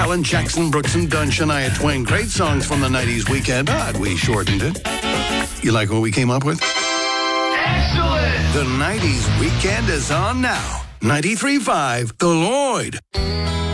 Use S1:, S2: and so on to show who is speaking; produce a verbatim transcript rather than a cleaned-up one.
S1: Allen, Jackson, Brooks, and Dunn, Shania Twain. Great songs from the nineties weekend, but we shortened it. You like what we came up with?
S2: Excellent!
S1: The nineties weekend is on now. ninety-three point five, The Lloyd.